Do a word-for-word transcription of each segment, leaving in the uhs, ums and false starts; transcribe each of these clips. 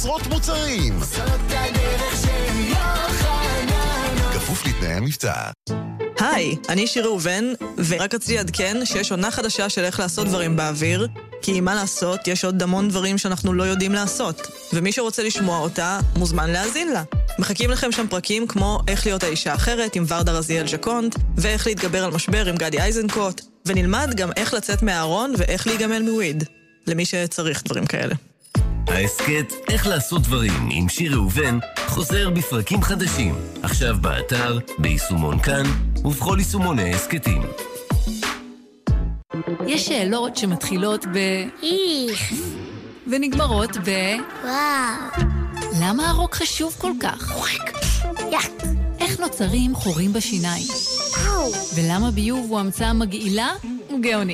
עשרות מוצרים. זאת הדרך של יוחנן. כפוף לתנאי המבצע. היי, אני שיר ראובן, ורק רציתי לעדכן שיש עונה חדשה של איך לעשות דברים באוויר, כי מה לעשות, יש עוד המון דברים שאנחנו לא יודעים לעשות, ומי שרוצה לשמוע אותה, מוזמן להאזין לה. מחכים לכם שם פרקים כמו איך להיות האישה אחרת עם ורדה רזיאל ז'קונט, ואיך להתגבר על משבר עם גדי איזנקוט, ונלמד גם איך לצאת מהארון ואיך להיגמל מוויד, למי שצריך דברים כאלה. העסקת איך לעשות דברים עם שיר ראובן חוזר בפרקים חדשים, עכשיו באתר, ביישומון כאן ובכל יישומוני העסקתים. יש שאלות שמתחילות ב... איך. ונגמרות ב... וואו. למה הרוק חשוב כל כך? יק. איך נוצרים חורים בשיניים? אהו. ולמה ביוב הוא המצאה מגעילה וגאונית?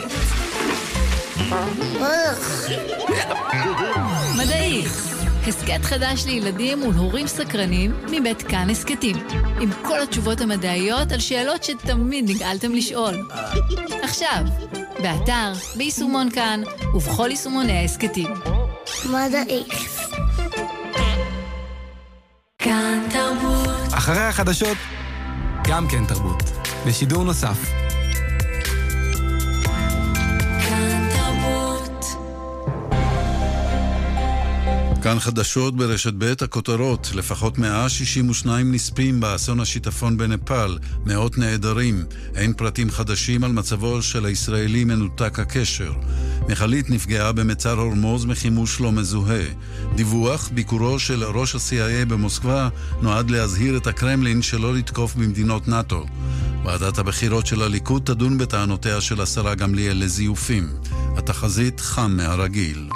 מדעיך, הסקט חדש לילדים ולהורים סקרנים מבית כאן הסקטים, עם כל התשובות המדעיות על שאלות שתמיד נגעלתם לשאול. עכשיו, באתר, ביישומון כאן ובכל יישומוני ההסקטים. מדעיך. כאן תרבות. אחרי החדשות, גם כן תרבות. בשידור נוסף. כאן חדשות ברשת ב' הכותרות, לפחות מאה שישים ושניים נספים באסון השיטפון בנפאל, מאות נעדרים, אין פרטים חדשים על מצבו של הישראלי מנותק הקשר. מכלית נפגעה במצר הורמוז מחימוש לא מזוהה. דיווח, ביקורו של ראש ה-סי איי איי במוסקבה נועד להזהיר את הקרמלין שלא לתקוף במדינות נאטו. ועדת הבחירות של הליכוד תדון בטענותיה של השרה גמליאל לזיופים. התחזית חם מהרגיל.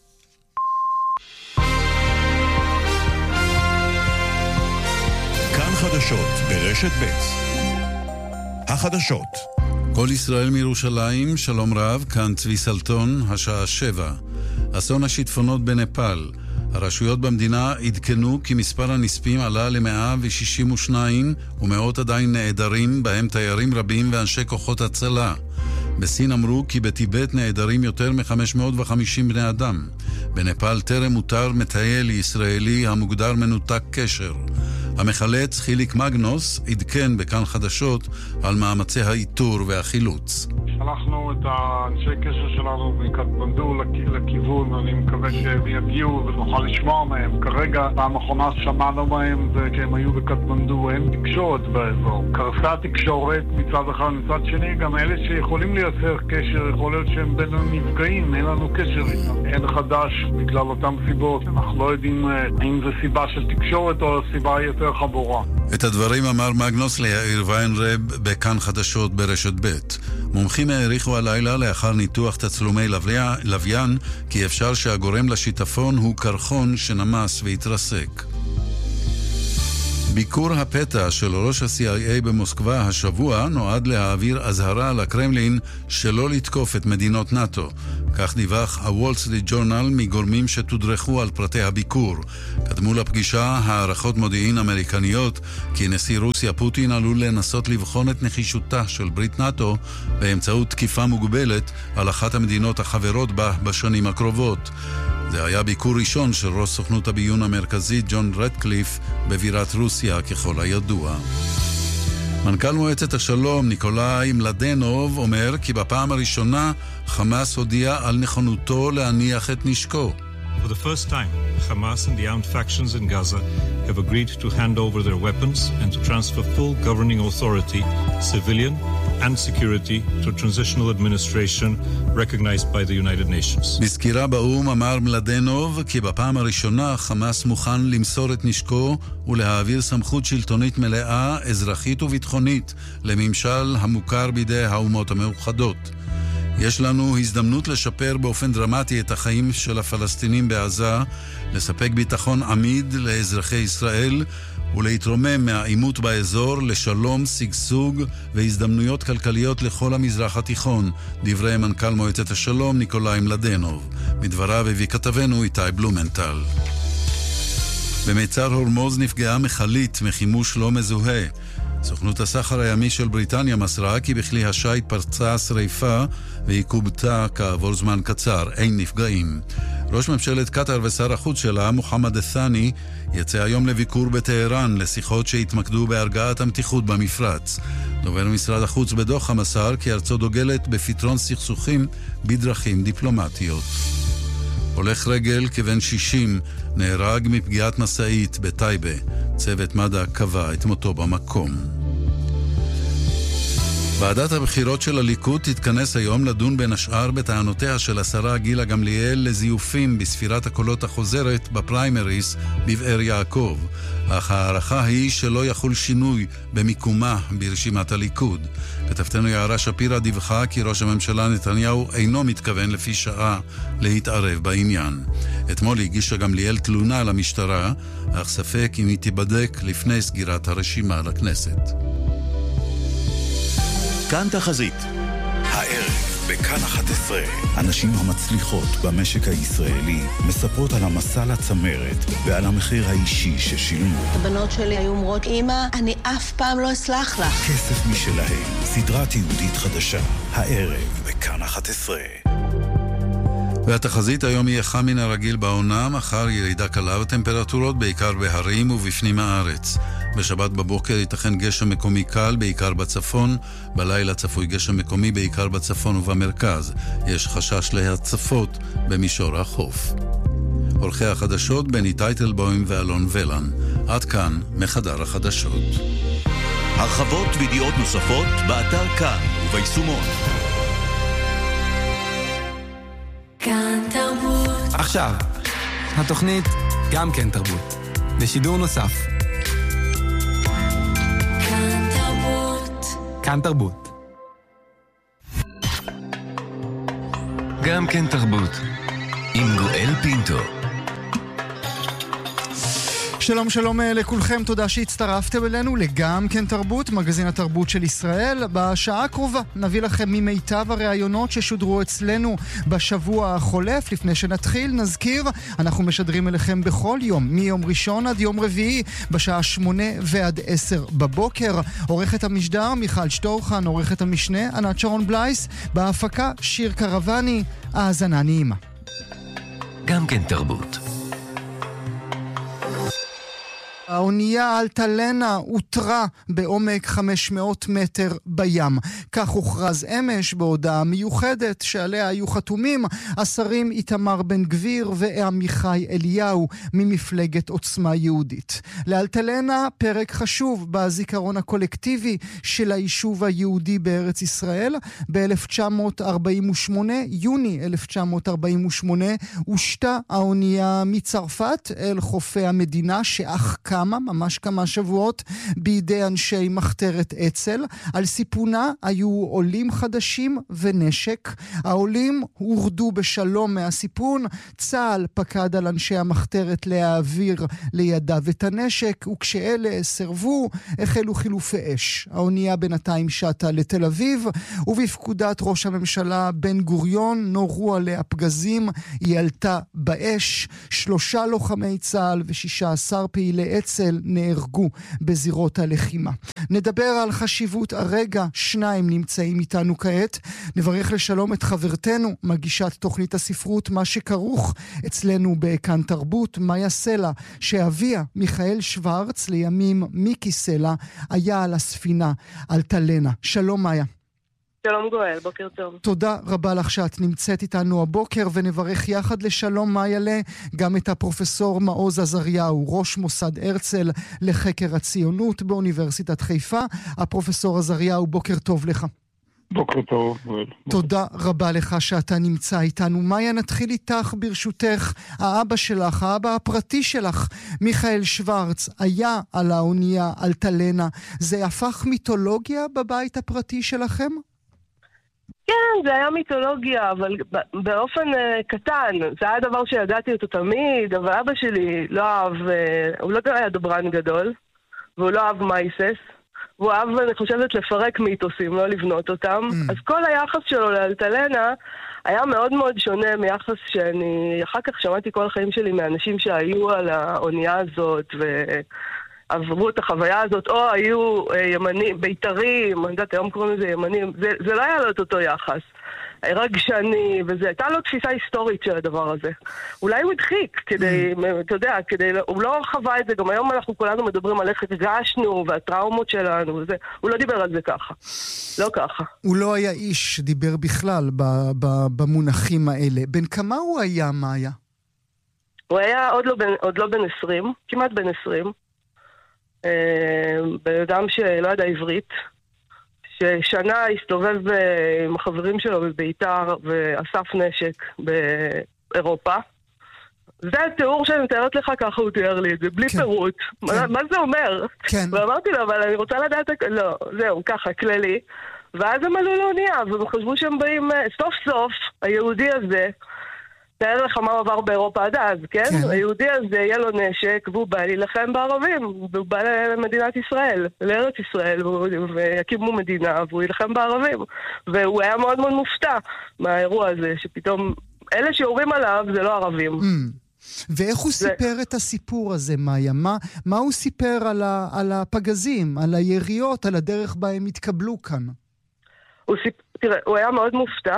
חדשות ברשת ב' החדשות. כל ישראל מירושלים, שלום רב, כאן צבי סלטון, השעה שבע. אסון השיטפונות בנפאל. הרשויות במדינה עדכנו כי מספר הנספים עלה ל-מאה שישים ושניים ומאות עדיין נעדרים, בהם תיירים רבים ואנשי כוחות הצלה. בסין אמרו כי בטיבט נעדרים יותר מ-חמש מאות וחמישים בני אדם. בנפאל טרם מותר מטייל ישראלי המוגדר מנותק קשר. המחלץ חיליק מגנוס עדכן בכאן חדשות על מאמצי האיתור והחילוץ. שלחנו את האנשי קשר שלנו מקטמנדו לכיוון, אני מקווה שהם יגיעו ונוכל לשמוע מהם. כרגע פעם אחרונה שמענו מהם וכהם היו בקטמנדו, אין תקשורת באזור. קרסה תקשורת מצד אחד, מצד שני גם אלה שיכולים לייצר קשר, יכול להיות שהם בין הנפגעים, אין לנו קשר איתם. אין חדש בגלל אותם סיבות, אנחנו לא יודעים האם זה סיבה של תקשורת או סיבה יותר חבורה. את הדברים אמר מגנוס ליאיר ויינרב בכאן חדשות ברשת ב'. מומחים העריכו הלילה לאחר ניתוח תצלומי לוויין כי אפשר שהגורם לשיטפון הוא קרחון שנמס והתרסק. ביקור הפתע של ראש ה-סי איי איי במוסקבה השבוע נועד להעביר אזהרה לקרמלין שלא לתקוף את מדינות נאטו. כך דיווח הוול סטריט ג'ורנל מגורמים שתודרכו על פרטי הביקור. קדמו לפגישה הערכות מודיעין אמריקניות כי נשיא רוסיה פוטין עלול לנסות לבחון את נחישותה של ברית נאטו באמצעות תקיפה מוגבלת על אחת המדינות החברות בה בשנים הקרובות. זה היה ביקור ראשון של ראש סוכנות הביון המרכזית ג'ון רדקליף בבירת רוסיה ככל הידוע. מנכ"ל מועצת השלום ניקולאי מלדנוב אומר כי בפעם הראשונה חמאס הודיע על נכונותו להניח את נשקו. For the first time, Hamas and the armed factions in Gaza have agreed to hand over their weapons and to transfer full governing authority, civilian and security, to a transitional administration recognized by the United Nations. בסקירה באום אמר מלדנוב כי בפעם הראשונה חמאס מוכן למסור את נשקו ולהעביר סמכות שלטונית מלאה, אזרחית וביטחונית לממשל המוכר בידי האומות המאוחדות. יש לנו הזדמנות לשפר באופן דרמטי את החיים של הפלסטינים בעזה, לספק ביטחון עמיד לאזרחי ישראל ולהתרומם מהעימות באזור לשלום, שגשוג והזדמנויות כלכליות לכל המזרח התיכון, דברי מנכ"ל מועצת השלום ניקולאי מלדנוב. מדבריו הביא כתבנו איתי בלומנטל. במצר הורמוז נפגעה מכלית מחימוש לא מזוהה. סוכנות הסחר הימי של בריטניה מסרה כי בכלי השיט פרצה שריפה והיא קובתה כעבור זמן קצר, אין נפגעים. ראש ממשלת קטר ושר החוץ שלה, מוחמד א-ת'אני, יצא היום לביקור בטהרן לשיחות שהתמקדו בהרגעת המתיחות במפרץ. דובר משרד החוץ בדוחה מסר כי ארצו דוגלת בפתרון סכסוכים בדרכים דיפלומטיות. הולך רגל כבן שישים נהרג מפגיעת מסעית בטייבה. צוות מד"א קבע את מותו במקום. ועדת הבחירות של הליכוד תתכנס היום לדון בין השאר בטענותיה של השרה גילה גמליאל לזיופים בספירת הקולות החוזרת בפריימריס בבאר יעקב. אך הערכה היא שלא יחול שינוי במיקומה ברשימת הליכוד. כתבתנו יערה שפירא דיווחה כי ראש הממשלה נתניהו אינו מתכוון לפי שעה להתערב בעניין. אתמול הגישה גמליאל תלונה למשטרה, אך ספק אם היא תיבדק לפני סגירת הרשימה לכנסת. כאן תחזית. הערב בכאן אחת עשרה, הנשים המצליחות במשק הישראלי מספרות על המסע לצמרת ועל המחיר האישי ששילמו. הבנות שלי היו אומרות, אמא, אני אף פעם לא אסלח לך. כסף משלהם, סדרה תיעודית חדשה. הערב בכאן אחת עשרה. והתחזית היום יהיה חם מן הרגיל בעונה, מחר ירידה קלה בטמפרטורות בעיקר בהרים ובפנים הארץ. בשבת בבוקר ייתכן גשם מקומי קל בעיקר בצפון, בלילה צפוי גשם מקומי בעיקר בצפון ובמרכז. יש חשש להצפות במישור החוף. עורכי החדשות בני טייטלבוים ואלון ולן. עד כאן מחדר החדשות. הרחבות וידיעות נוספות באתר כאן וביישומון. כאן תרבות. עכשיו, התוכנית גם כן תרבות. בשידור נוסף. כאן תרבות. כאן תרבות. גם כן תרבות. עם גואל פינטו. שלום שלום לכולכם, תודה שהצטרפתם אלינו לגם כן תרבות, מגזין התרבות של ישראל. בשעה הקרובה נביא לכם ממיטב הראיונות ששודרו אצלנו בשבוע החולף. לפני שנתחיל נזכיר, אנחנו משדרים אליכם בכל יום, מיום ראשון עד יום רביעי, בשעה שמונה ועד עשר בבוקר. עורכת המשדר מיכל שטורחן, עורכת המשנה ענת שרון בלייס, בהפקה שיר קרבני. האזנה נעימה. גם כן תרבות. האונייה אלטלנה הותרה בעומק חמש מאות מטר בים. כך הוכרז אמש בהודעה מיוחדת שעליה היו חתומים השרים איתמר בן גביר ועמיחי אליהו ממפלגת עוצמה יהודית. לאלטלנה פרק חשוב בזיכרון הקולקטיבי של היישוב היהודי בארץ ישראל. ב-אלף תשע מאות ארבעים ושמונה, יוני אלף תשע מאות ארבעים ושמונה, הושתה האונייה מצרפת אל חופי המדינה שאך כמה, ממש כמה שבועות, בידי אנשי מחתרת אצ"ל. על סיפונה היו עולים חדשים ונשק. העולים הורדו בשלום מהסיפון. צה"ל פקד על אנשי המחתרת להעביר לידיו את הנשק, וכשאלה סרבו, החלו חילופי אש. האונייה בינתיים שטה לתל אביב, ובפקודת ראש הממשלה בן גוריון נורו עליה פגזים. היא עלתה באש. שלושה לוחמי צה"ל ושישה עשר פעילי אצ"ל נהרגו בזירות הלחימה. נדבר על חשיבות הרגע, שניים נמצאים איתנו כעת. נברך לשלום את חברתנו, מגישת תוכנית הספרות מה שכרוך אצלנו בכאן תרבות, מאיה סלע, שאביה מיכאל שוורץ, לימים מיקי סלע, היה על הספינה אלטלנה. שלום מאיה. שלום גואל, בוקר טוב. תודה רבה לך שאת נמצאת איתנו הבוקר, ונברך יחד לשלום מאיילה גם את הפרופסור מעוז עזריהו, ראש מוסד הרצל לחקר הציונות באוניברסיטת חיפה. הפרופסור עזריהו, בוקר טוב לך. בוקר טוב, גואל. תודה רבה לך שאתה נמצא איתנו. מאיה, נתחיל איתך ברשותך. האבא שלך, האבא הפרטי שלך, מיכאל שוורץ, היה על האונייה אלטלנה. זה הפך מיתולוגיה בבית הפרטי שלכם? כן, זה היה מיתולוגיה, אבל באופן uh, קטן. זה היה דבר שידעתי אותו תמיד, אבל אבא שלי לא אהב, uh, הוא לא היה דברן גדול, והוא לא אהב מייסס, והוא אהב, אני חושבת, לפרק מיתוסים, לא לבנות אותם. Mm. אז כל היחס שלו לאלטלנה היה מאוד מאוד שונה מיחס שאני אחר כך שמעתי כל החיים שלי מאנשים שהיו על האונייה הזאת, ו... עברו את החוויה הזאת, או היו ימנים, בית"רים, אני יודעת, היום קוראים לזה ימנים, זה, זה לא היה לו את אותו יחס. רגשני, וזה הייתה לו תפיסה היסטורית של הדבר הזה. אולי הוא הדחיק, כדי, אתה יודע, כדי, הוא לא חווה את זה, גם היום אנחנו כולנו מדברים על איך הרגשנו, והטראומות שלנו, וזה, הוא לא דיבר על זה ככה. לא ככה. הוא לא היה איש שדיבר בכלל ב, ב, במונחים האלה. בין כמה הוא היה, מה היה? הוא היה עוד לא בן, עוד לא בן עשרים, כמעט בן עשרים. בן אדם שלא ידע עברית, ששנה הסתובב עם החברים שלו בביתר ואסף נשק באירופה. זה התיאור שאני מתארת לך, ככה הוא תיאר לי את זה, בלי כן, פירוט. כן. מה, מה זה אומר? כן. ואמרתי לו, אבל אני רוצה לדעת, לא, זהו, ככה, כללי. ואז הם עלו לאונייה, והם חשבו שהם באים, סוף סוף, היהודי הזה, תאר לך מה הוא עבר באירופה עד אז, כן? כן? היהודי הזה יהיה לו נשק, והוא בא להילחם בערבים, והוא בא למדינת ישראל, לארץ ישראל, ויקימו מדינה, והוא ילחם בערבים. והוא היה מאוד מאוד מופתע מהאירוע הזה, שפתאום אלה שיורים עליו זה לא ערבים. ואיך הוא סיפר את הסיפור הזה, מאיה? מה, מה הוא סיפר על, ה, על הפגזים, על היריות, על הדרך בה הם התקבלו כאן? הוא סיפ... תראה, הוא היה מאוד מופתע.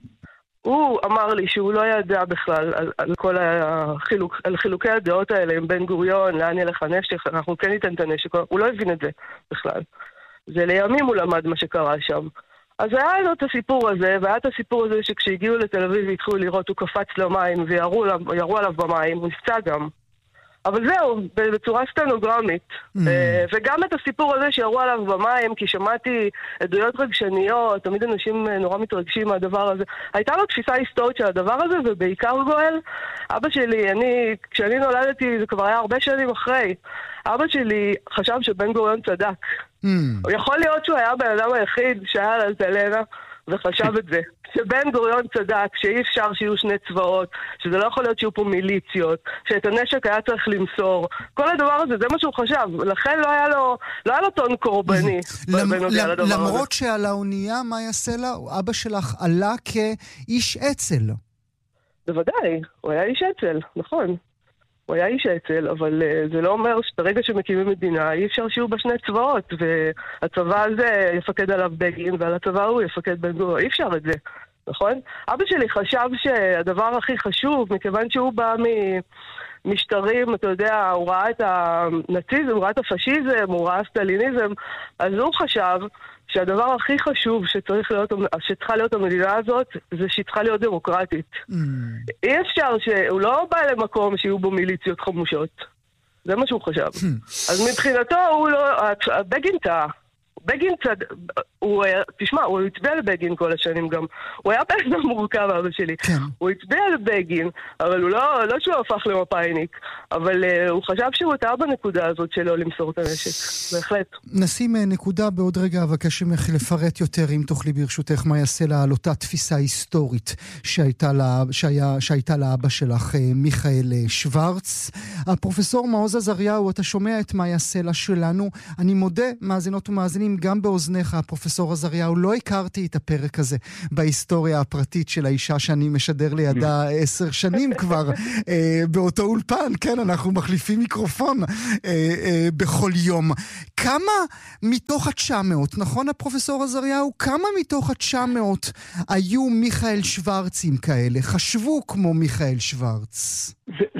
הוא אמר לי שהוא לא ידע בכלל על, על כל החילוק, על חילוקי הדעות האלה עם בן גוריון, לאן ילך הנשק, אנחנו כן ניתן את הנשק, הוא לא הבין את זה בכלל. זה לימים הוא למד מה שקרה שם. אז היה לו את הסיפור הזה, והיה את הסיפור הזה שכשהגיעו לתל אביב והתחילו לראות, הוא קפץ למים וירו ירו עליו במים, הוא נפצע גם. אבל זהו, בצורה סטנוגרמית. Mm. וגם את הסיפור הזה שירו עליו במים, כי שמעתי עדויות רגשניות, תמיד אנשים נורא מתרגשים מהדבר הזה. הייתה לו תפיסה היסטורית של הדבר הזה, ובעיקר גואל, אבא שלי, אני, כשאני נולדתי, זה כבר היה הרבה שנים אחרי, אבא שלי חשב שבן גוריון צדק. Mm. יכול להיות שהוא היה בן אדם היחיד שהיה על אלטלנה, וחשב את זה. שבן גוריון צדק, שאי אפשר שיהיו שני צבאות, שזה לא יכול להיות שיהיו פה מיליציות, שאת הנשק היה צריך למסור. כל הדבר הזה, זה מה שהוא חשב. לכן לא היה לו, לא היה לו טון קורבני. למרות שעל האונייה, מה יעשה לה? אבא שלך עלה כאיש אצל. בוודאי, הוא היה איש אצל, נכון. הוא היה איש אצל, אבל uh, זה לא אומר שברגע שמקימים מדינה, אי אפשר שיהיו בה שני צבאות, והצבא הזה יפקד עליו בגין, ועל הצבא הוא יפקד בן גוריון. אי אפשר את זה, נכון? אבא שלי חשב שהדבר הכי חשוב, מכיוון שהוא בא ממשטרים, אתה יודע, הוא ראה את הנאציזם, הוא ראה את הפשיזם, הוא ראה סטליניזם, אז הוא חשב שהדבר הכי חשוב שצריך להיות, שצריכה להיות המדינה הזאת, זה שהיא צריכה להיות דמוקרטית. Mm. אי אפשר שהוא לא בא למקום שיהיו בו מיליציות חמושות. זה מה שהוא חשב. Mm. אז מבחינתו הוא לא, בגין טעה. בגין צד... הוא, תשמע, הוא הצביע לבגין כל השנים גם. הוא היה בעצם מורכב, אבא שלי. כן. הוא הצביע לבגין, אבל הוא לא, לא שהוא הפך למפאיניק, אבל uh, הוא חשב שהוא טעה בנקודה הזאת שלו למסור את הנשק. בהחלט. נשים נקודה בעוד רגע, אבקש ממך לפרט יותר, אם תוכלי ברשותך, מה יעשה לה על אותה תפיסה היסטורית שהייתה לה, שהיה, שהייתה לאבא שלך, מיכאל שוורץ. הפרופסור מעוז עזריהו, אתה שומע את מה יעשה לה שלנו. אני מודה, מאזינות ומאזינים, גם באוזניך, הפרופסור עזריהו, לא הכרתי את הפרק הזה בהיסטוריה הפרטית של האישה שאני משדר לידה עשר שנים כבר אה, באותו אולפן. כן, אנחנו מחליפים מיקרופון אה, אה, בכל יום. כמה מתוך ה-תשע מאות, נכון הפרופסור עזריהו? כמה מתוך ה-תשע מאות היו מיכאל שוורצים כאלה? חשבו כמו מיכאל שוורץ?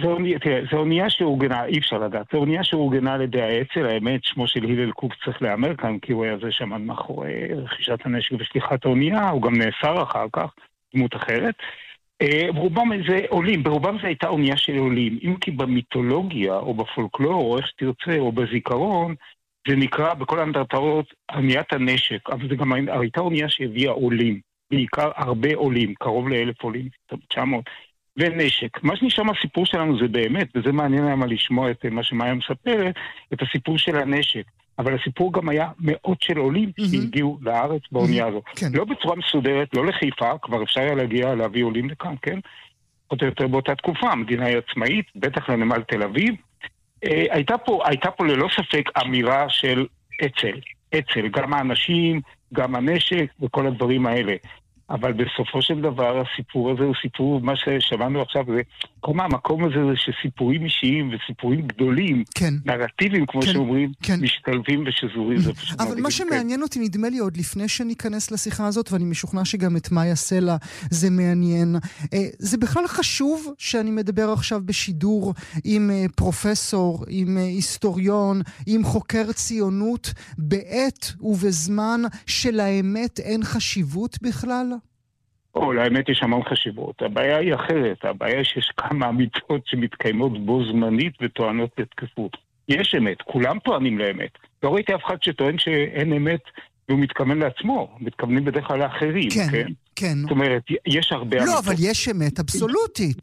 זו אונייה שאורגנה, אי אפשר לדעת, זו אונייה שאורגנה על ידי האצ"ל, האמת, שמו של הלל קוק צריך לאמר כאן, כי הוא היה זה שעמד מאחורי רכישת הנשק ושליחת האונייה, הוא גם נאסר אחר כך, דמות אחרת. ברובם זה עולים, ברובם זה הייתה אונייה של עולים, אם כי במיתולוגיה או בפולקלור, או איך שתרצה, או בזיכרון, זה נקרא בכל האנדרטאות אוניית הנשק, אבל זה גם הייתה אונייה שהביאה עולים, בעיקר הרבה עולים, קרוב לאלף עולים, תשע מאות. ונשק. מה שנשאר מהסיפור שלנו זה באמת, וזה מעניין למה לשמוע את מה שמאיה מספרת, את הסיפור של הנשק. אבל הסיפור גם היה מאות של עולים mm-hmm. שהגיעו לארץ באונייה mm-hmm. הזו. כן. לא בצורה מסודרת, לא לחיפה, כבר אפשר היה להגיע להביא עולים לכאן, כן? עוד יותר באותה תקופה, המדינה היא עצמאית, בטח לנמל תל אביב. אה, הייתה פה, הייתה פה ללא ספק אמירה של אצ"ל. אצ"ל, גם האנשים, גם הנשק וכל הדברים האלה. אבל בסופו של דבר הסיפור הזה הוא סיפור, מה ששמענו עכשיו, זה כל המקום הזה זה שסיפורים אישיים וסיפורים גדולים, כן. נרטיבים כמו כן. שאומרים, כן. משתלבים ושזורים. זה פשוט אבל מה שמעניין אותי, נדמה לי עוד לפני שניכנס לשיחה הזאת, ואני משוכנע שגם את מאיה סלע זה מעניין, זה בכלל חשוב שאני מדבר עכשיו בשידור עם פרופסור, עם היסטוריון, עם חוקר ציונות, בעת ובזמן שלאמת אין חשיבות בכלל? או, לאמת יש המון חשיבות. הבעיה היא אחרת. הבעיה שיש כמה אמיתות שמתקיימות בו זמנית וטוענות לתקפות. יש אמת, כולם טוענים לאמת. לא ראיתי אף אחד שטוען שאין אמת והוא מתכוון לעצמו. מתכוונים בדרך כלל לאחרים, כן? כן, כן. זאת אומרת, יש הרבה לא, אמיתות. אבל יש אמת אבסולוטית.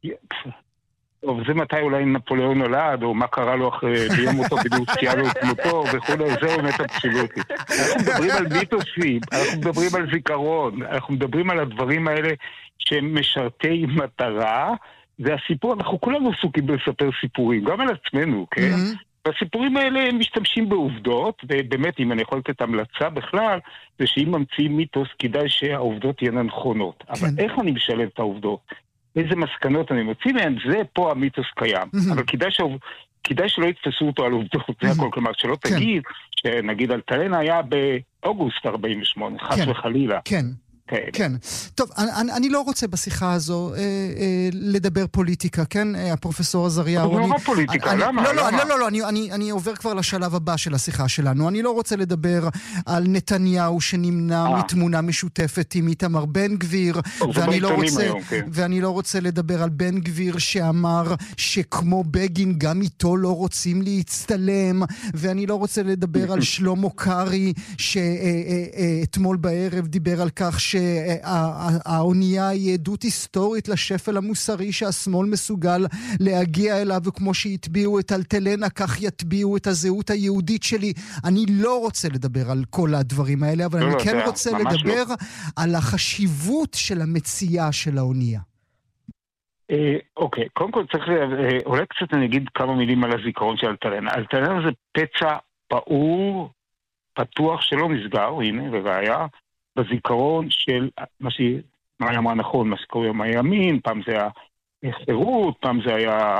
טוב, זה מתי אולי נפוליאון נולד, או מה קרה לו אחרי ביום אותו בדיוק סייע לו את מותו, וכו', זהו אמת אבסולוטית. אנחנו מדברים על מיתוסים, אנחנו מדברים על זיכרון, אנחנו מדברים על הדברים האלה שהם משרתי מטרה, זה הסיפור, אנחנו כולנו עסוקים לספר סיפורים, גם על עצמנו, כן? והסיפורים האלה הם משתמשים בעובדות, ובאמת, אם אני יכול לתת המלצה בכלל, זה שאם ממציאים מיתוס, כדאי שהעובדות תהיינה נכונות. אבל איך אני משלב את העובדות? איזה מסקנות אני מוציא מהן, זה פה המיתוס קיים. אבל כדאי, ש... כדאי שלא יתפסו אותו על עובדות, זה הכל, כלומר, שלא תגיד, שנגיד אלטלנה היה באוגוסט ארבעים ושמונה, חס וחלילה. כן. כן. טוב, אני, אני לא רוצה בשיחה הזו אה, אה, לדבר פוליטיקה, כן? אה, הפרופסור עזריהו. זה לא פוליטיקה, אני, למה? לא, לא, למה? לא, לא, לא, אני, אני, אני עובר כבר לשלב הבא של השיחה שלנו. אני לא רוצה לדבר על נתניהו שנמנע 아. מתמונה משותפת עם איתמר בן גביר, ואני לא רוצה, היום, כן. ואני לא רוצה לדבר על בן גביר שאמר שכמו בגין גם איתו לא רוצים להצטלם, ואני לא רוצה לדבר על שלמה קרי שאתמול בערב דיבר על כך ש שהאונייה היא עדות היסטורית לשפל המוסרי שהשמאל מסוגל להגיע אליו, וכמו שהטביעו את אלטלנה, כך יטביעו את הזהות היהודית שלי. אני לא רוצה לדבר על כל הדברים האלה, אבל לא, אני לא, כן זה, רוצה לדבר לא. על החשיבות של המציאה של האונייה. אה, אוקיי, קודם כל צריך, אה, אולי קצת אני אגיד כמה מילים על הזיכרון של אלטלנה. אלטלנה זה פצע פעור, פתוח שלא נסגר, הנה, לראיה, בזיכרון של מה שהיא אמרה נכון, מה שקוראים הימין, פעם זה היה חירות, פעם זה היה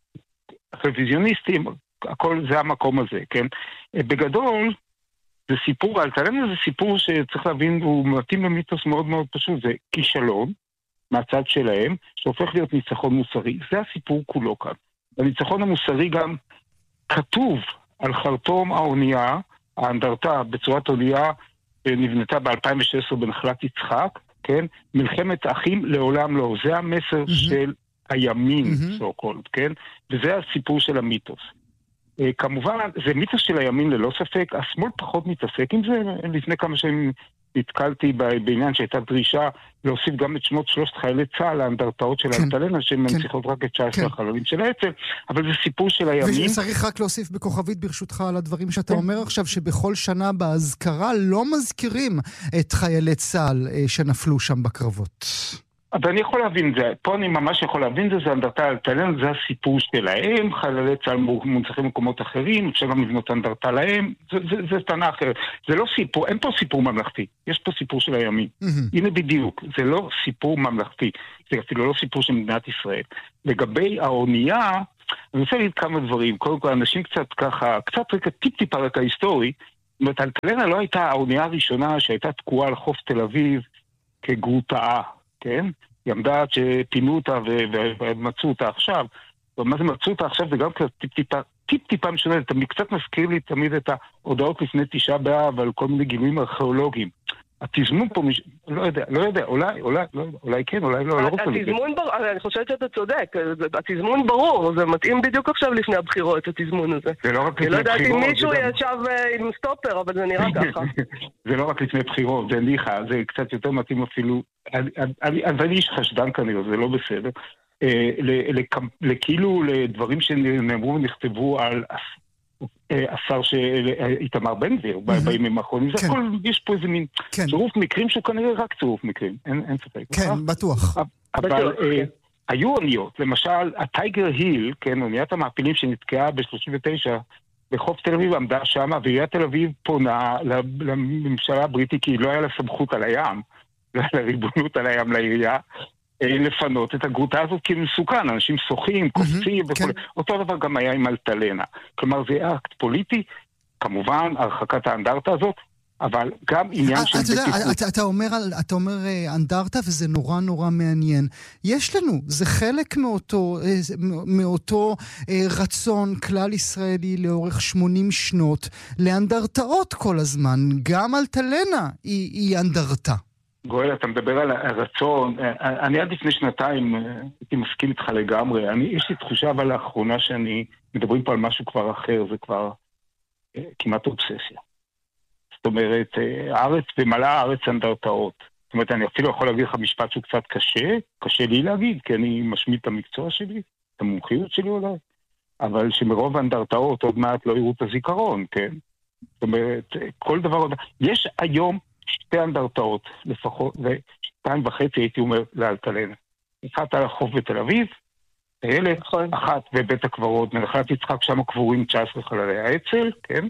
רוויזיוניסטים, הכל זה המקום הזה, כן? בגדול, זה סיפור, אלטלנה זה סיפור שצריך להבין, הוא מתאים למיתוס מאוד מאוד פשוט, זה כישלון מהצד שלהם, שהופך להיות ניצחון מוסרי. זה הסיפור כולו כאן. הניצחון המוסרי גם כתוב על חרטום האונייה, האנדרטה בצורת אונייה, נבנתה ב-אלפיים ושש עשרה בנחלת יצחק, כן? מלחמת אחים לעולם לא. זה המסר mm-hmm. של הימין, mm-hmm. so called, כן? וזה הסיפור של המיתוס. Uh, כמובן, זה מיתוס של הימין ללא ספק, השמאל פחות מתעסק עם זה. לפני כמה שנים נתקלתי בעניין שהייתה דרישה להוסיף גם את שמות שלושת חיילי צה"ל לאנדרטאות של כן. אלטלנה, שהן כן. מנציחות רק את תשע עשרה כן. החללים של האצ"ל, אבל זה סיפור של הימין. וצריך רק להוסיף בכוכבית ברשותך על הדברים שאתה כן. אומר עכשיו, שבכל שנה בהזכרה לא מזכירים את חיילי צה"ל שנפלו שם בקרבות. אבל אני יכול להבין זה, פה אני ממש יכול להבין זה, זה אנדרטה אלטלנה, זה הסיפור שלהם, חיילי צה"ל מונצחים במקומות אחרים, אפשר גם לבנות אנדרטה להם, זה, זה, זה תנה אחרת. זה לא סיפור, אין פה סיפור ממלכתי, יש פה סיפור של הימין. Mm-hmm. הנה בדיוק, זה לא סיפור ממלכתי, זה אפילו לא סיפור של מדינת ישראל. לגבי האונייה, אני רוצה להגיד כמה דברים, קודם כל אנשים קצת ככה, קצת רקע, טיפ-טיפה רקע היסטורי, זאת אומרת, אלטלנה לא הייתה האונייה הראשונה שהייתה תקועה על חוף תל אביב כגרוטאה. כן? היא עמדה שפינו אותה ומצאו אותה עכשיו. מה זה מצאו אותה עכשיו? זה גם טיפ-טיפה, טיפ-טיפה משנה, זה קצת מזכיר לי תמיד את ההודעות לפני תשעה באב על כל מיני גילויים ארכיאולוגיים. התזמון פה, לא יודע, לא יודע, אולי, אולי, אולי כן, אולי לא, לא רוצה להגיד. התזמון ברור, אני חושבת שאתה צודק, התזמון ברור, זה מתאים בדיוק עכשיו לפני הבחירות, התזמון הזה. זה לא רק לפני בחירות. אני לא יודעת אם מישהו ישב עם סטופר, אבל זה נראה ככה. זה לא רק לפני בחירות, זה ניחה, זה קצת יותר מתאים אפילו, אז אני איש חשדן כנראה, זה לא בסדר. לכאילו לדברים שנאמרו ונכתבו על השר שאיתמר בן גביר בימים האחרונים, זה הכל, יש פה איזה מין צירוף מקרים שהוא כנראה רק צירוף מקרים, אין ספק. כן, בטוח. אבל היו אוניות, למשל הטייגר היל, כן, אוניית המעפילים שנתקעה ב-שלושים ותשע בחוף תל אביב עמדה שם, ועיריית תל אביב פונה לממשלה הבריטית כי לא היה לה סמכות על הים, לריבונות על הים לעירייה, לפנות את הגרוטה הזאת כי מסוכן, אנשים שוחים, קופצים וכו'. אותו דבר גם היה עם אלטלנה. כלומר, זה אקט פוליטי, כמובן, הרחקת האנדרטה הזאת, אבל גם עניין של בטיחות. אתה אומר, אתה אומר אנדרטה, וזה נורא נורא מעניין. יש לנו, זה חלק מאותו, מאותו רצון כלל ישראלי לאורך שמונים שנות, לאנדרטאות כל הזמן. גם אלטלנה היא, היא אנדרטה. גואל, אתה מדבר על הרצון. אני עד לפני שנתיים הייתי מסכים איתך לגמרי. אני, יש לי תחושה אבל לאחרונה שאני, מדברים פה על משהו כבר אחר, זה כבר כמעט אובססיה. זאת אומרת, הארץ, במלא הארץ אנדרטאות. זאת אומרת, אני אפילו יכול להגיד לך משפט שהוא קצת קשה, קשה לי להגיד, כי אני משמיד את המקצוע שלי, את המומחיות שלי אולי, אבל שמרוב האנדרטאות עוד מעט לא יראו את הזיכרון, כן? זאת אומרת, כל דבר... יש היום שתי אנדרטאות לפחות, ושתיים וחצי הייתי אומר לאלטלנה. אחת על החוף בתל אביב, הילד, אחת בבית הקברות, מנחלת יצחק שם קבורים תשע עשרה חללי האצ"ל, כן?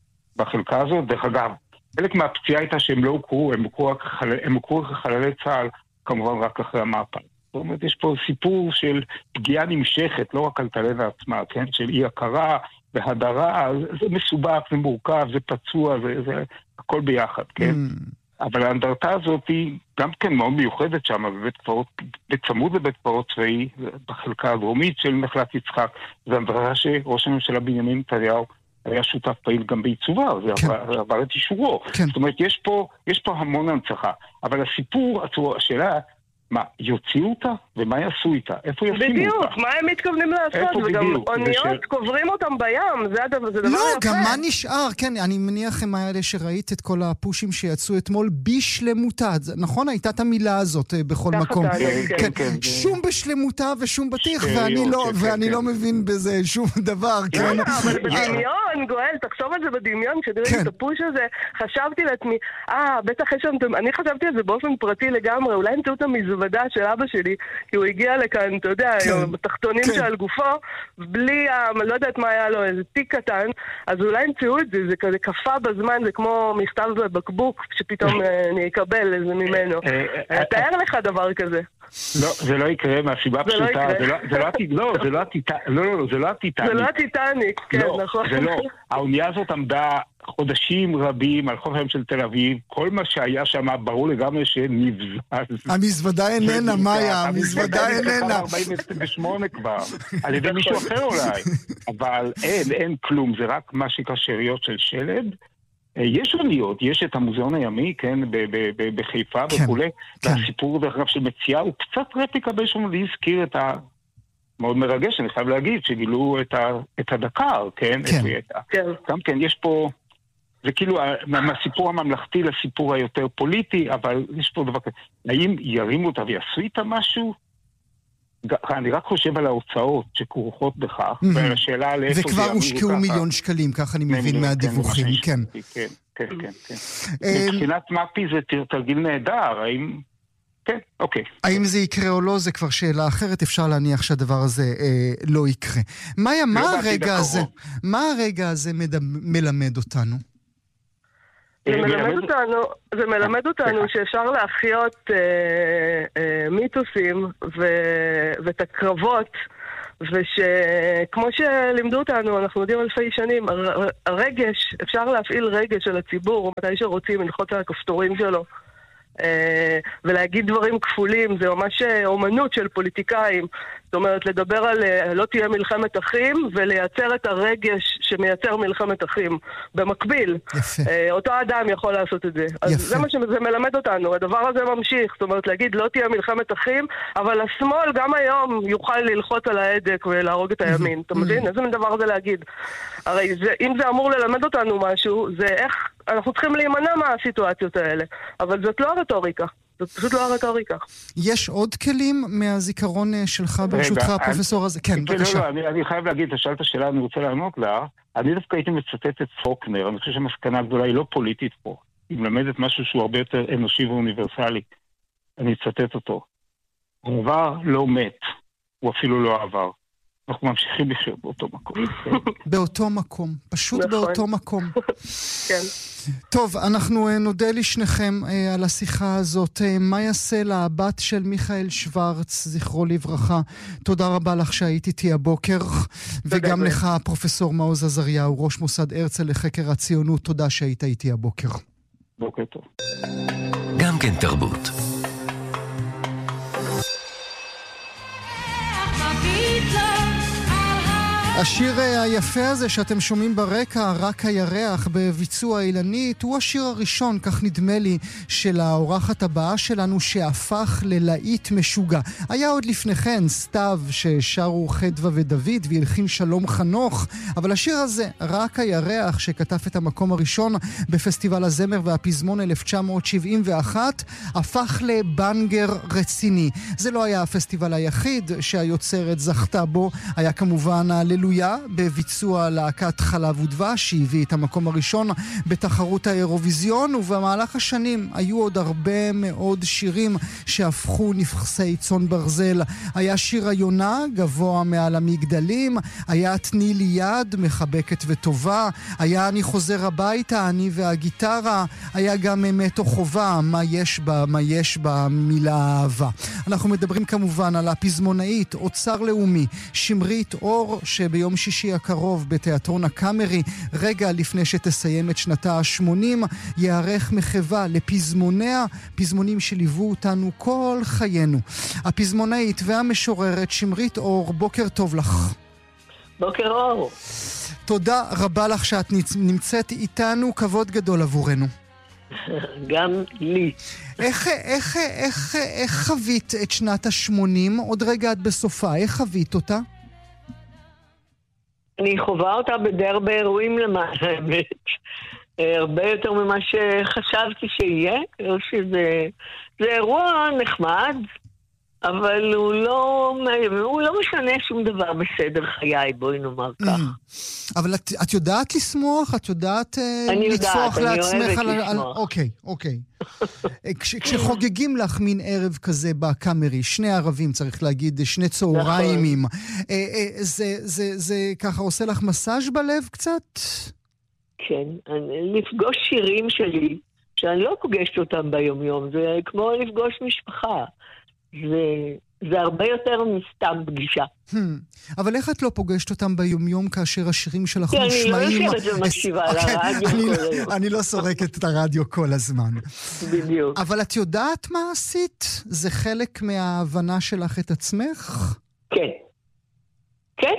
בחלקה הזאת, דרך אגב, חלק מהפציעה הייתה שהם לא הוכרו, הם הוכרו כחללי צה"ל, כמובן רק אחרי המהפך. זאת אומרת, יש פה סיפור של פגיעה נמשכת, לא רק על אלטלנה עצמה, כן? של אי הכרה והדרה, זה מסובך, זה מורכב, זה פצוע, זה, זה הכל ביחד, כן? Mm. אבל האנדרטה הזאת היא גם כן מאוד מיוחדת שם, בבית קברות, בצמוד לבית קברות צבאי, בחלקה הדרומית של נחלת יצחק, זה אנדרטה שראש הממשלה בנימין נתניהו היה שותף פעיל גם בעיצובה, זה כן. עבר, עבר את אישורו. כן. זאת אומרת, יש פה, יש פה המון הנצחה. אבל הסיפור, השאלה, מה, יוציאו אותה? ומה יעשו איתה? איפה ישימו אותה? בדיוק, מה הם מתכוונים לעשות? וגם אוניות קוברים אותם בים, זה הדבר, זה דבר לא, יפה. לא, גם מה נשאר? כן, אני מניח הם האלה שראית את כל הפושים שיצאו אתמול בשלמותה. נכון? הייתה את המילה הזאת בכל מקום. כן, כן, כן. שום בשלמותה ושום בטיח, ואני לא, ואני לא מבין בזה שום דבר, כן? לא, אבל בדמיון, גואל, תחשוב על זה בדמיון, כשדראתי את הפוש הזה, חשבתי לעצמי, אה, בטח יש שם, אני חשבתי על זה באופן פרטי לגמרי, אולי נמצאו את המזוודה של אבא שלי, כי הוא הגיע לכאן, אתה יודע, בתחתונים שעל גופו, בלי, לא יודעת מה היה לו, איזה תיק קטן, אז אולי נמצאו את זה, זה כזה קפה בזמן, זה כמו מכתב בבקבוק, שפתאום אני אקבל איזה ממנו. תאר לך דבר כזה. לא, זה לא יקרה מהסיבה פשוטה, זה לא הטיטניק. לא, זה לא הטיטניק. זה לא הטיטניק, כן, נכון. זה לא, האונייה הזאת עמדה חודשים רבים על חוף הים של תל אביב, כל מה שהיה שם ברור לגמרי שנבזז. המזוודה איננה, מאיה, המזוודה איננה. ארבעים ושמונה כבר, על ידי מישהו אחר אולי, אבל אין, אין כלום, זה רק מה שנקרא שאריות של שלד. יש אוניות, יש את המוזיאון הימי, כן, בחיפה וכולי, והסיפור דרך אגב של מציאה הוא קצת רפליקה באיזשהו להזכיר את ה... מאוד מרגש, אני חייב להגיד, שגילו את הדקר, כן? כן. גם כן, יש פה... זה כאילו מהסיפור הממלכתי לסיפור היותר פוליטי, אבל יש פה דבר כזה. האם ירימו אותה ויעשו איתה משהו? אני רק חושב על ההוצאות שכרוכות בכך, ועל השאלה על איפה זה יעמידו ככה. וכבר הושקעו מיליון שקלים, כך אני מבין מהדיווחים, כן. כן, כן, כן, כן. מבחינת מפי זה תרגיל נהדר, האם... כן, אוקיי. האם זה יקרה או לא, זה כבר שאלה אחרת, אפשר להניח שהדבר הזה אה, לא יקרה. מאיה, מה הרגע הזה, מה הרגע הזה מלמד אותנו? זה מלמד אותנו, זה מלמד אותנו שאפשר להחיות אה, אה, מיתוסים ו- ואת הקרבות, ושכמו שלימדו אותנו, אנחנו יודעים אלפי שנים, הר- הרגש, אפשר להפעיל רגש של הציבור, מתי שרוצים ללחוץ על הכפתורים שלו. ולהגיד דברים כפולים, זה ממש אומנות של פוליטיקאים. זאת אומרת, לדבר על לא תהיה מלחמת אחים, ולייצר את הרגש שמייצר מלחמת אחים במקביל. יפה. אותו אדם יכול לעשות את זה. אז יפה. זה מה שזה מלמד אותנו, הדבר הזה ממשיך. זאת אומרת, להגיד לא תהיה מלחמת אחים, אבל השמאל גם היום יוכל ללחוץ על ההדק ולהרוג את הימין. אתה מבין? איזה דבר זה להגיד? הרי זה, אם זה אמור ללמד אותנו משהו, זה איך אנחנו צריכים להימנע מהסיטואציות האלה. אבל זאת לא הרטוריקה. זאת פשוט לא הרטוריקה. יש עוד כלים מהזיכרון שלך ברשותך, הפרופסור הזה? כן, בבקשה. לא, לא, אני חייב להגיד, אתה שאלת השאלה, אני רוצה לענות לה. אני דווקא הייתי מצטט את פוקנר, אני חושב שהמסקנה הגדולה היא לא פוליטית פה. היא מלמדת משהו שהוא הרבה יותר אנושי ואוניברסלי. אני אצטט אותו. העבר לא מת, הוא אפילו לא עבר. אנחנו ממשיכים לחיות באותו מקום. באותו מקום, פשוט נכון. באותו מקום. כן. טוב, אנחנו אה, נודה לשניכם אה, על השיחה הזאת. אה, מה יעשה לבת של מיכאל שוורץ, זכרו לברכה. תודה רבה לך שהיית איתי הבוקר, וגם תודה. לך, פרופסור מעוז עזריהו, ראש מוסד הרצל לחקר הציונות, תודה שהיית איתי הבוקר. בוקר טוב. גם כן תרבות. השיר היפה הזה שאתם שומעים ברקע, רק הירח, בביצוע אילנית, הוא השיר הראשון, כך נדמה לי, של האורחת הבאה שלנו שהפך ללהיט משוגע. היה עוד לפני כן סתיו ששרו חדווה ודוד והלחין שלום חנוך, אבל השיר הזה, רק הירח, שכתב את המקום הראשון בפסטיבל הזמר והפזמון אלף תשע מאות שבעים ואחת, הפך לבנגר רציני. זה לא היה הפסטיבל היחיד שהיוצרת זכתה בו, היה כמובן הללויה בביצוע להקת חלב ודבש, שהביא את המקום הראשון בתחרות האירוויזיון, ובמהלך השנים היו עוד הרבה מאוד שירים שהפכו נכסי צאן ברזל. היה שיר היונה, גבוה מעל המגדלים, היה תני לי יד, מחבקת וטובה, היה אני חוזר הביתה, אני והגיטרה, היה גם אמת או חובה, מה יש בה, מה יש בה מילה אהבה. אנחנו מדברים כמובן על הפזמונאית, אוצר לאומי, שמרית אור, שביום שישי הקרוב בתיאטרון הקאמרי, רגע לפני שתסיים את שנתה ה-שמונים, יערך מחווה לפזמוניה, פזמונים שליוו אותנו כל חיינו. הפזמונאית והמשוררת שמרית אור, בוקר טוב לך. בוקר אור. תודה רבה לך שאת נמצאת איתנו, כבוד גדול עבורנו. גם לי. איך, איך, איך, איך חווית את שנת ה-שמונים? עוד רגע את בסופה, איך חווית אותה? אני חווה אותה בדי הרבה אירועים למען האמת. הרבה יותר ממה שחשבתי שיהיה, שזה זה אירוע נחמד, אבל הוא לא, הוא לא משנה שום דבר בסדר חיי, בואי נאמר כך. אבל את, את יודעת לשמוח? את יודעת אני לטפוח יודעת, לעצמך? אני אוהבת על, על... לשמוח. אוקיי, אוקיי. כש, כשחוגגים לך מין ערב כזה בקאמרי, שני ערבים צריך להגיד, שני צהריים, נכון. זה, זה, זה ככה עושה לך מסאז' בלב קצת? כן, אני, לפגוש שירים שלי, שאני לא פוגשת אותם ביום יום, זה כמו לפגוש משפחה. זה, זה הרבה יותר מסתם פגישה. Hmm. אבל איך את לא פוגשת אותם ביומיום כאשר השירים שלך כן, נשמעים? אני לא יושבת ומקשיבה על הרדיו אני, כל היום. אני לא סורקת את הרדיו כל הזמן. בדיוק. אבל את יודעת מה עשית? זה חלק מההבנה שלך את עצמך? כן. כן.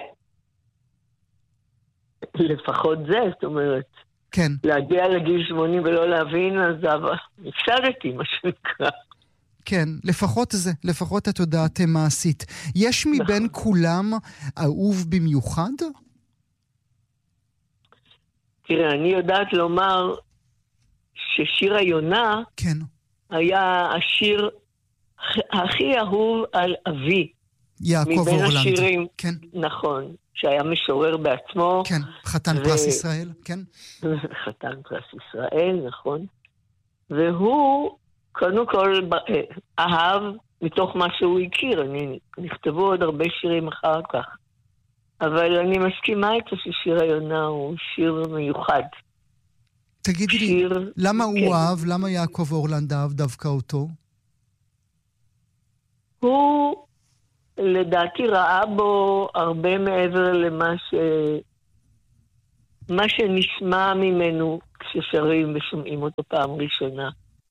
לפחות זה, זאת אומרת. כן. להגיע לגיל שמונים ולא להבין, אז הפסדתי, מה שנקרא. כן, לפחות זה, לפחות את יודעת מה עשית. יש מבין כולם אהוב במיוחד? תראה, אני יודעת לומר ששיר היונה כן. היה השיר הכי אהוב על אבי. יעקב אורלנד. מבין השירים, כן. נכון, שהיה משורר בעצמו. כן, חתן ו... פרס ישראל, כן. חתן פרס ישראל, נכון. והוא קודם כל אהב מתוך מה שהוא הכיר. אני, נכתבו עוד הרבה שירים אחר כך. אבל אני מסכימה איתו ששיר היונה הוא שיר מיוחד. תגידי שיר... לי, למה כן. הוא אהב, למה יעקב אורלנד אהב דווקא אותו? הוא לדעתי ראה בו הרבה מעבר למה ש... מה שנשמע ממנו כששרים ושומעים אותו פעם ראשונה.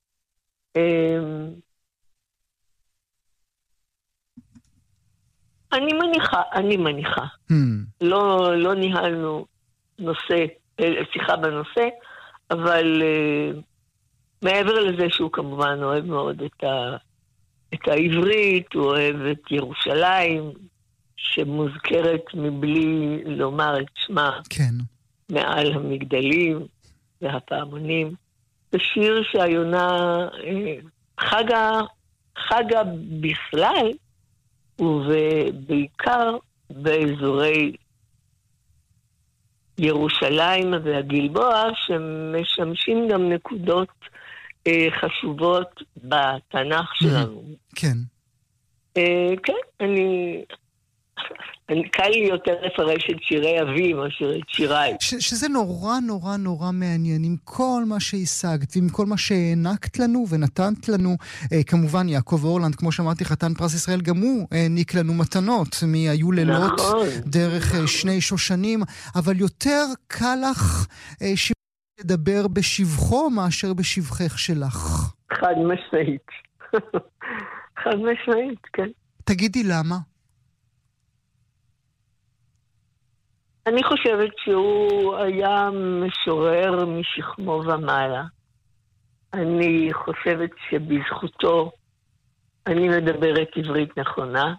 אני מניחה, אני מניחה. לא, לא ניהלנו נושא, שיחה בנושא, אבל מעבר לזה שהוא כמובן אוהב מאוד את, ה, את העברית, הוא אוהב את ירושלים, שמוזכרת מבלי לומר את שמה. כן. מעל המגדלים והפעמונים. זה שיר שהיונה חגה, חגה בכלל, ובעיקר באזורי ירושלים והגלבוע, שמשמשים גם נקודות אה, חשובות בתנ"ך שלנו. כן. אה, כן, אני... קל לי יותר לפרש את שירי אבי מאשר את שיריי. ש- שזה נורא נורא נורא מעניין, עם כל מה שהשגת, עם כל מה שהענקת לנו ונתנת לנו. אה, כמובן, יעקב אורלנד, כמו שאמרתי, חתן פרס ישראל, גם הוא העניק לנו מתנות, מהיו לילות, נכון. דרך אה, שני שושנים, אבל יותר קל לך אה, ש... לדבר בשבחו מאשר בשבחך שלך. חד משמעית. חד משמעית, כן. תגידי למה? אני חושבת שהוא היה משורר משכמו ומעלה. אני חושבת שבזכותו אני מדברת עברית נכונה.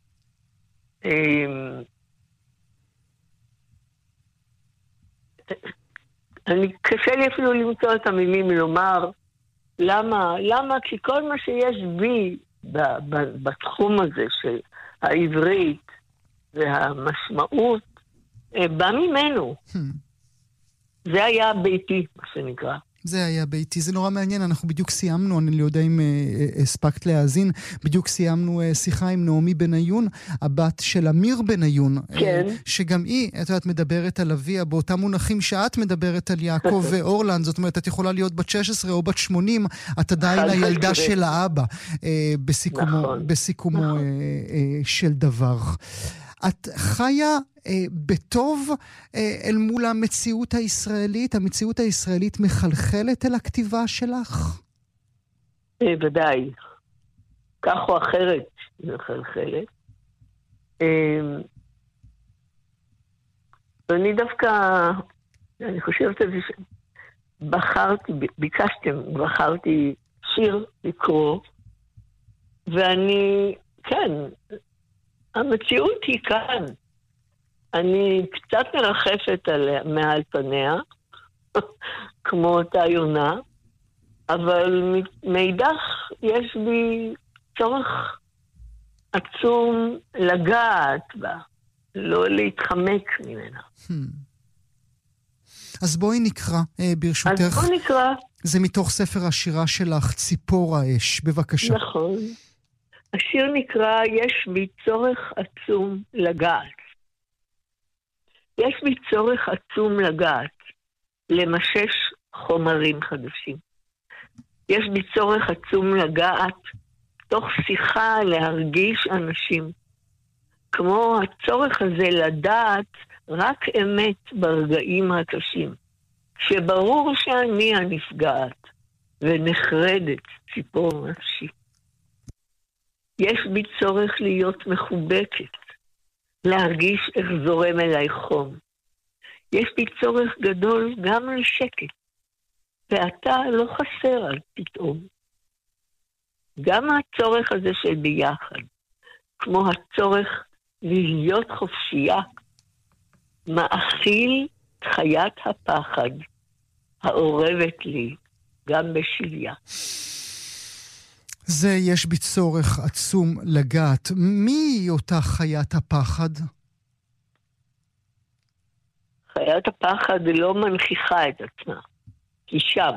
אני קשה לי אפילו למצוא את המילים לומר למה, למה כי כל מה שיש בי ב- ב- בתחום הזה של העברית והמשמעות בא ממנו. זה היה ביתי, מה שנקרא. זה היה ביתי, זה נורא מעניין, אנחנו בדיוק סיימנו, אני לא יודע אם אה, הספקת להאזין, בדיוק סיימנו אה, שיחה עם נעמי בניון, הבת של אמיר בניון, כן. אה, שגם היא, את יודעת, מדברת על אביה, באותם מונחים שאת מדברת על יעקב ואורלנד, זאת אומרת, את יכולה להיות בת שש עשרה או בת שמונים, את עדיין הילדה של האבא, אה, בסיכומו, נכון. בסיכומו נכון. אה, אה, של דבר. את חיה אה, בטוב אה, אל מול המציאות הישראלית? המציאות הישראלית מחלחלת אל הכתיבה שלך? אה, ודאי. כך או אחרת מחלחלת. אה, ואני דווקא, אני חושבת על זה שבחרתי, ביקשתם, בחרתי שיר לקרוא, ואני, כן, המציאות היא כאן. אני קצת מרחפת עליה, מעל פניה, כמו אותה יונה, אבל מידך יש בי צורך עצום לגעת בה, לא להתחמק ממנה. אז בואי נקרא, ברשותך. אז בואי נקרא. זה מתוך ספר השירה שלך, ציפור האש. בבקשה. נכון. השיר נקרא יש בי צורך עצום לגעת. יש בי צורך עצום לגעת, למשש חומרים חדשים. יש בי צורך עצום לגעת, תוך שיחה להרגיש אנשים. כמו הצורך הזה לדעת רק אמת ברגעים הקשים. שברור שאני הנפגעת ונחרדת ציפור נפשי. יש בי צורך להיות מחובקת, להרגיש איך זורם אליי חום. יש בי צורך גדול גם לשקט, ואתה לא חסר על פתאום. גם הצורך הזה של ביחד, כמו הצורך להיות חופשייה, מאכיל חיית הפחד, העורבת לי גם בשביה. זה יש בי צורך עצום לגעת. מי היא אותה חיית הפחד? חיית הפחד לא מנכיחה את עצמה. היא שם.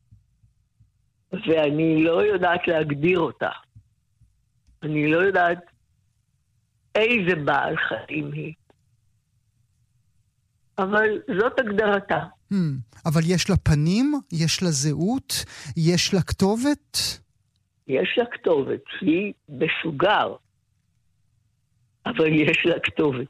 ואני לא יודעת להגדיר אותה. אני לא יודעת איזה בעל חיים היא. אבל זאת הגדרתה. Hmm, אבל יש לה פנים? יש לה זהות? יש לה כתובת? יש לה כתובת, היא בסוגר, אבל יש לה כתובת.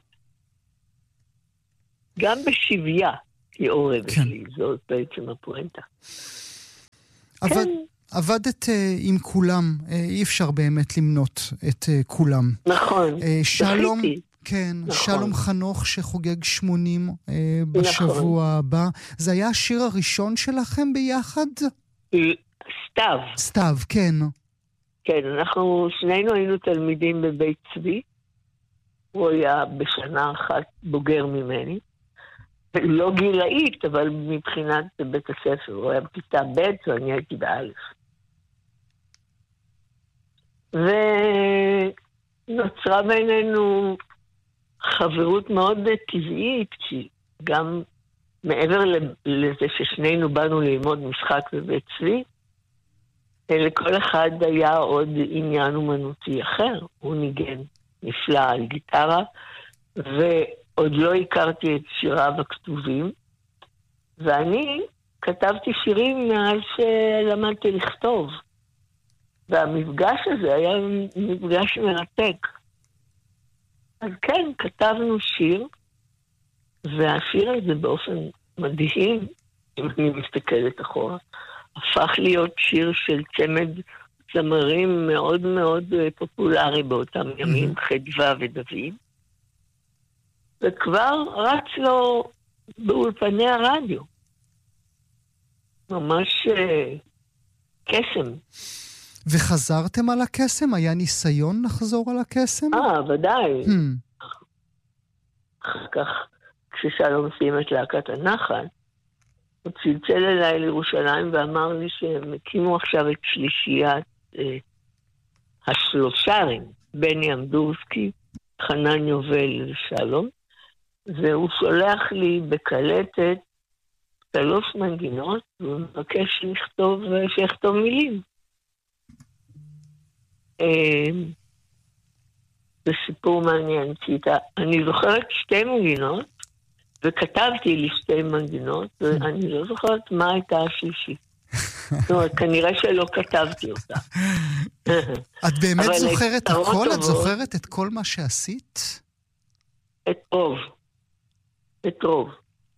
גם בשביה היא עורבת כן. לי, זאת בעצם הפואנטה. עבד, כן. עבדת uh, עם כולם, uh, אי אפשר באמת למנות את uh, כולם. נכון, uh, שלום, דחיתי. כן, נכון. שלום חנוך שחוגג שמונים uh, בשבוע נכון. הבא. זה היה השיר הראשון שלכם ביחד? סתיו. סתיו, כן. כן, אנחנו שנינו היינו תלמידים בבית צבי. הוא היה בשנה אחת בוגר ממני. לא גילאית, אבל מבחינת בית הספר. הוא היה בכיתה ב' ואני הייתי באלף. ונוצרה בינינו חברות מאוד טבעית, כי גם מעבר לזה ששנינו באנו ללמוד משחק בבית צבי, לכל אחד היה עוד עניין אומנותי אחר. הוא ניגן נפלא על גיטרה, ועוד לא הכרתי את שיריו הכתובים, ואני כתבתי שירים מאז שלמדתי לכתוב. והמפגש הזה היה מפגש מרתק. אז כן, כתבנו שיר, והשיר הזה באופן מדהים, אם אני מסתכלת אחורה, הפך להיות שיר של צמד זמרים מאוד מאוד פופולרי באותם ימים, חדווה ודוד. וכבר רץ לו באולפני הרדיו. ממש קסם. וחזרתם על הקסם? היה ניסיון לחזור על הקסם? אה, ודאי. Hmm. אחר כך, כששלום סיים את להקת הנחל, הוא צלצל אליי לירושלים ואמר לי שהם הקימו עכשיו את שלישיית אה, השלושרים, בני אמדורסקי, חנן יובל ושלום, והוא שולח לי בקלטת שלוש מנגינות, והוא מבקש לכתוב, שיכתוב מילים. זה סיפור מעניין, כי אני זוכרת שתי מנגינות, וכתבתי לי שתי מנגינות, ואני לא זוכרת מה הייתה השלישית. זאת אומרת, כנראה שלא כתבתי אותה. את באמת זוכרת הכל? את זוכרת את כל מה שעשית? את רוב. את רוב.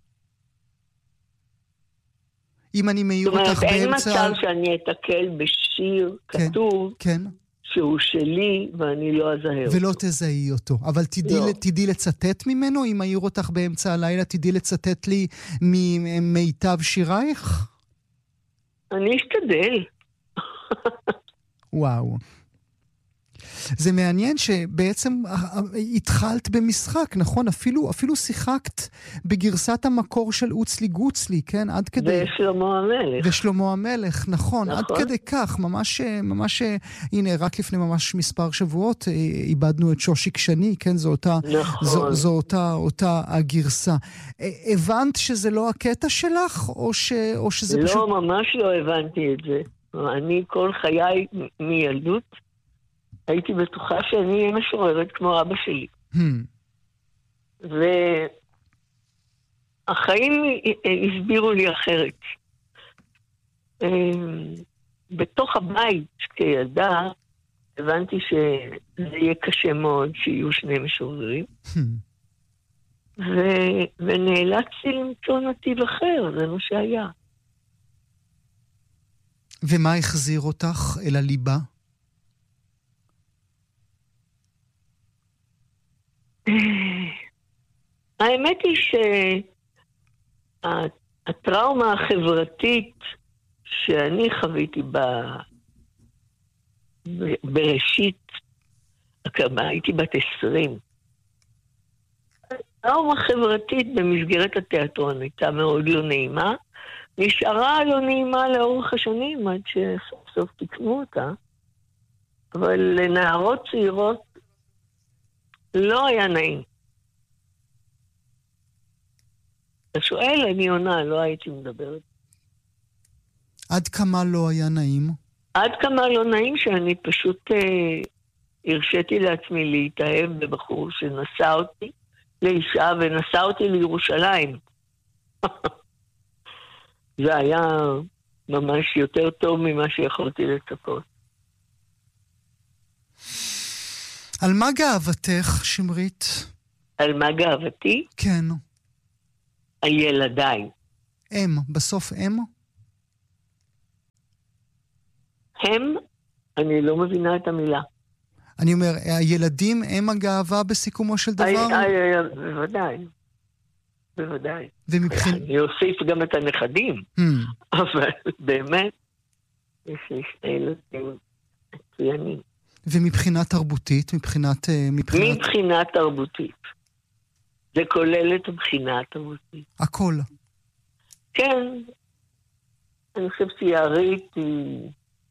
אם אני מעיר אותך באמצע... זאת אומרת, אין מצב שאני אתקל בשיר כתוב, שהוא שלי, ואני לא אזהר אותו. ולא תזהי אותו. אבל תדעי לצטט ממנו? אם מעיר אותך באמצע הלילה, תדעי לצטט לי ממיטב שירייך? אני אשתדל. וואו. זה מעניין שבעצם התחלת במשחק, נכון? אפילו, אפילו שיחקת בגרסת המקור של אוצלי גוצלי, כן? עד כדי... ושלמה המלך. ושלמה המלך, נכון. נכון. עד כדי כך, ממש, ממש, הנה, רק לפני ממש מספר שבועות, איבדנו את שושיק שני, כן? זו אותה, נכון. זו, זו אותה, אותה הגרסה. הבנת שזה לא הקטע שלך, או, ש, או שזה לא, פשוט... לא, ממש לא הבנתי את זה. אני כל חיי מילדות, הייתי בטוחה שאני אהיה משוררת כמו אבא שלי. והחיים הסבירו לי אחרת. בתוך הבית כילדה, הבנתי שזה יהיה קשה מאוד שיהיו שני משוררים. ו- ונאלצתי למצוא נתיב אחר, זה מה שהיה. ומה החזיר אותך אל הליבה? האמת היא שהטראומה החברתית שאני חוויתי ב... בראשית, הייתי בת עשרים. הטראומה החברתית במסגרת התיאטרון הייתה מאוד לא נעימה, נשארה לא נעימה לאורך השנים עד שסוף סוף תקנו אותה, אבל לנערות צעירות לא היה נעים. אתה שואל, אני עונה, לא הייתי מדברת. עד כמה לא היה נעים? עד כמה לא נעים שאני פשוט אה, הרשיתי לעצמי להתאהב בבחור שנסע אותי לאישה ונסע אותי לירושלים. זה היה ממש יותר טוב ממה שיכולתי לצפות. על מה גאוותך, שמרית? על מה גאוותי? כן. על ילדיי. הם, בסוף הם? הם? אני לא מבינה את המילה. אני אומר, הילדים הם הגאווה בסיכומו של דבר? בוודאי. בוודאי. ומבחין... אני אוסיף גם את הנכדים. אבל באמת, יש לי שני ילדים מצוינים. ומבחינה תרבותית? מבחינת... מבחינת... מבחינה תרבותית. זה כולל את הבחינה התרבותית. הכל. כן. אני חושב שיערית היא...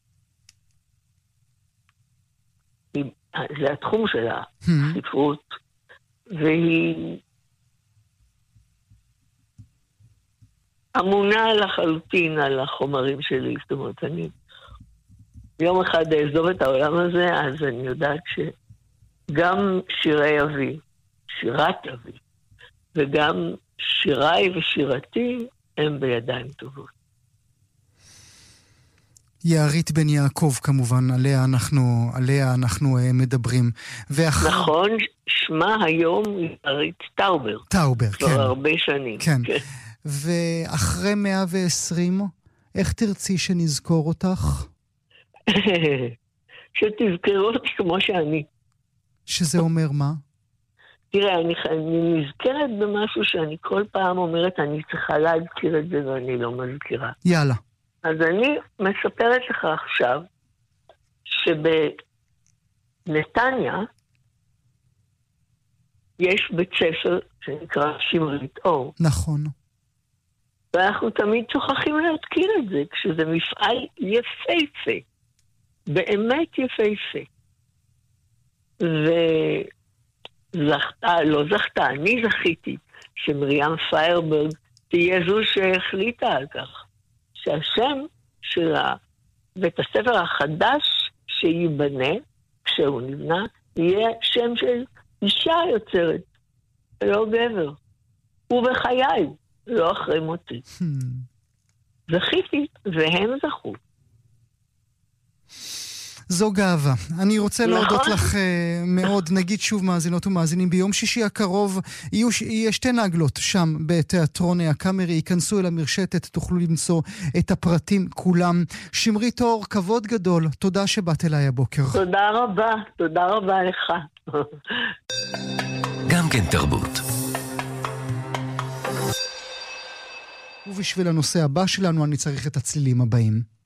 זה התחום שלה, ספרות, והיא אמונה לחלוטין על החומרים שלי. זאת אומרת, אני יום אחד אעזוב את העולם הזה, אז אני יודעת גם שירי אבי, שירת אבי, וגם שיריי ושירתי הם בידיים טובות. יערית בן יעקב כמובן, עליה אנחנו, עליה אנחנו uh, מדברים. ואח... נכון, שמה היום יערית טאובר. טאובר, כן. כבר הרבה שנים. כן. כן. ואחרי מאה ועשרים, איך תרצי שנזכור אותך? שתזכרו אותי כמו שאני. שזה אומר מה? תראה, אני, אני נזכרת במשהו שאני כל פעם אומרת, אני צריכה להזכיר את זה ואני לא מזכירה. יאללה. אז אני מספרת לך עכשיו שבנתניה יש בית ספר שנקרא שמרית אור. נכון. ואנחנו תמיד שוכחים להזכיר את זה, כשזה מפעל יפהפה. באמת יפהפה. וזכתה, לא זכתה, אני זכיתי שמרים פיירברג תהיה זו שהחליטה על כך. שהשם של בית הספר החדש שייבנה, כשהוא נבנה, יהיה שם של אישה יוצרת, לא גבר. ובחיי, לא אחרי מותי. זכיתי, והם זכו. זו גאווה. אני רוצה נכון. להודות לך uh, מאוד, נגיד שוב מאזינות ומאזינים, ביום שישי הקרוב יהיו, יהיה שתי נגלות שם בתיאטרון הקאמרי, ייכנסו אל המרשתת, תוכלו למצוא את הפרטים כולם. שמרית אור, כבוד גדול, תודה שבאת אליי הבוקר. תודה רבה, תודה רבה לך. גם כן תרבות. ובשביל הנושא הבא שלנו אני צריך את הצלילים הבאים.